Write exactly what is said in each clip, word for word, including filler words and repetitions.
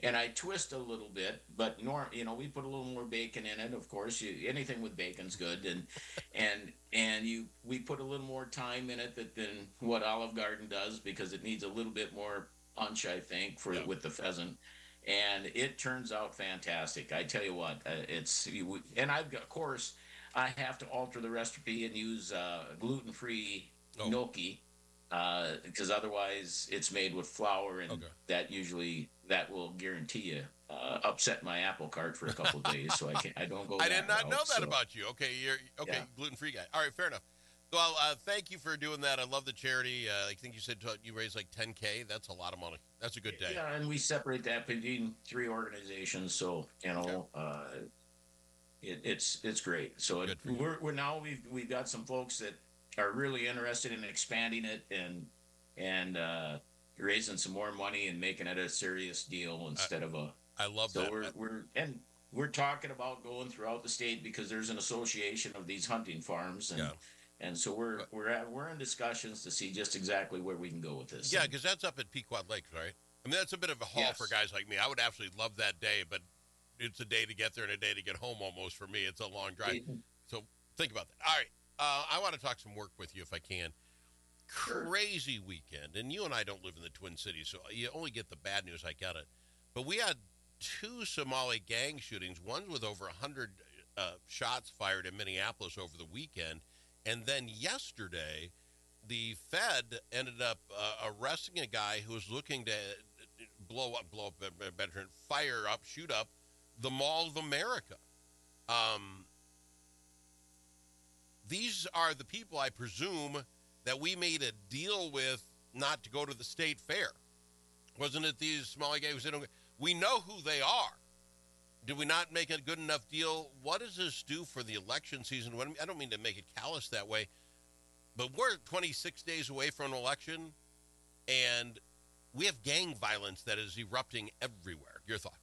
and I twist a little bit, but nor you know we put a little more bacon in it. Of course, you, anything with bacon's good, and and and you we put a little more thyme in it that, than what Olive Garden does because it needs a little bit more punch, I think, for Yeah. with the pheasant, and it turns out fantastic. I tell you what, uh, it's you, and I've got, of course, I have to alter the recipe and use uh, gluten free Oh, gnocchi because uh, otherwise it's made with flour, and okay. that usually that will guarantee you uh, upset my apple cart for a couple of days. So I can't, I don't go I did that not know route. that So about you. Okay, you're okay, yeah, gluten free guy. All right, fair enough. Well, uh, thank you for doing that. I love the charity. Uh, I think you said you raised like ten k. That's a lot of money. That's a good day. yeah, and we separate that between three organizations. So you Okay, know, uh, it, it's it's great. So good it, for you. we're we're now we've we've got some folks that are really interested in expanding it and and uh, raising some more money and making it a serious deal I instead of a. I love So that. I, we're we're and we're talking about going throughout the state because there's an association of these hunting farms, yeah, and and so we're Uh, we're at, we're in discussions to see just exactly where we can go with this yeah, thing. because that's up at Pequot Lakes, right? I mean, that's a bit of a haul for Yes. guys like me. I would absolutely love that day, but it's a day to get there and a day to get home almost for me. It's a long drive. It- So think about that. All right. Uh, I want to talk some work with you if I can. sure. Crazy weekend. And you and I don't live in the Twin Cities, so you only get the bad news. I got it. But we had two Somali gang shootings, one with over one hundred uh, shots fired in Minneapolis over the weekend. And then yesterday, the Fed ended up uh, arresting a guy who was looking to blow up, blow up, better, fire up, shoot up the Mall of America. Um, these are the people, I presume, that we made a deal with not to go to the state fair. Wasn't it these Somali guys who said, we know who they are? Did we not make a good enough deal? What does this do for the election season? I don't mean to make it callous that way, but we're twenty-six days away from an election, and we have gang violence that is erupting everywhere. Your thoughts?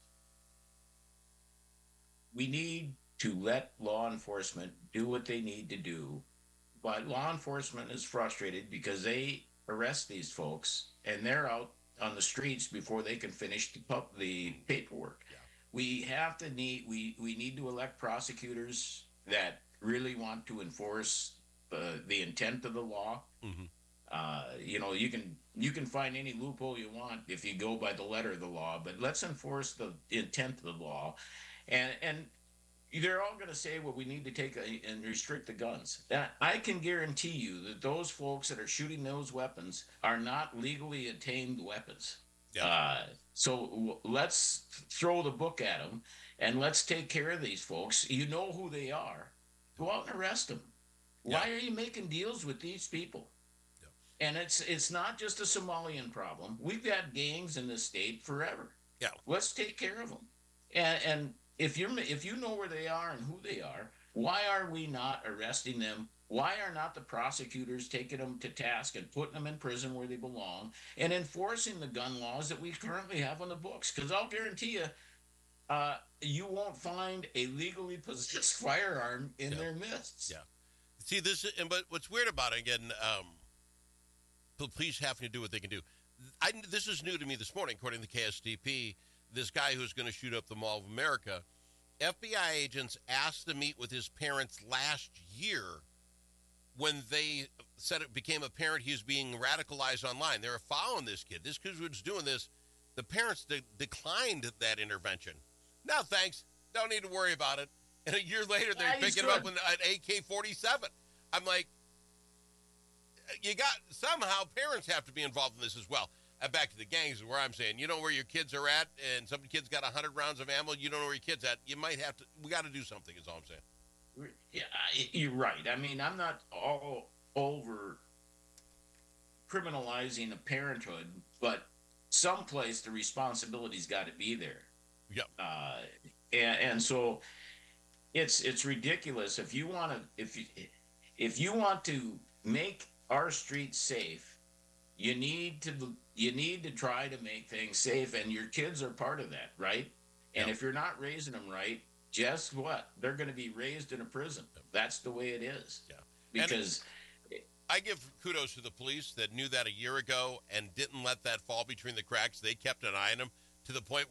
We need to let law enforcement do what they need to do, but law enforcement is frustrated because they arrest these folks and they're out on the streets before they can finish the, pup, the paperwork. Yeah. We have to need we we need to elect prosecutors that really want to enforce the the intent of the law. Mm-hmm. Uh, you know, you can you can find any loophole you want if you go by the letter of the law, but let's enforce the intent of the law. And and they're all going to say, well, we need to take a, and restrict the guns. That I can guarantee you that those folks that are shooting those weapons are not legally attained weapons. Yeah. Uh, so w- let's throw the book at them and let's take care of these folks. You know who they are. Go out and arrest them. Yeah. Why are you making deals with these people? Yeah. And it's it's not just a Somalian problem. We've got gangs in this state forever. Yeah. Let's take care of them. And and if you're if you know where they are and who they are, why are we not arresting them? Why are not the prosecutors taking them to task and putting them in prison where they belong and enforcing the gun laws that we currently have on the books? Because I'll guarantee you, uh, you won't find a legally possessed firearm in Yeah. their midst. Yeah. See this, and but what's weird about it again? Um, the police having to do what they can do. I, this is new to me this morning, according to K S T P. This guy who's going to shoot up the Mall of America, F B I agents asked to meet with his parents last year when they said it became apparent he was being radicalized online. They were following this kid. This kid was doing this. The parents de- declined that intervention. No, thanks. Don't need to worry about it. And a year later, they're Yeah, he's picking him up good. with an A K forty-seven. I'm like, you got somehow parents have to be involved in this as well. And back to the gangs is where I'm saying, you know where your kids are at, and some kid's got one hundred rounds of ammo. You don't know where your kid's at. You might have to. We got to do something. Is all I'm saying. Yeah, you're right. I mean, I'm not all over criminalizing a parenthood, but someplace the responsibility's got to be there. Yep. Uh, and, and so it's it's ridiculous if you want to if you if you want to make our streets safe, you need to you need to try to make things safe, and your kids are part of that, right? And Yep. if you're not raising them right, guess what? They're going to be raised in a prison. Yep. That's the way it is. Yeah. And Because I give kudos to the police that knew that a year ago and didn't let that fall between the cracks. They kept an eye on him to the point